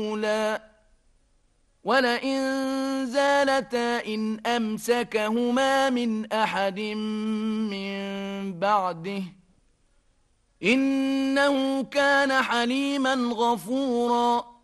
ولئن زالتا إن أمسكهما من أحد من بعده إنه كان حليما غفورا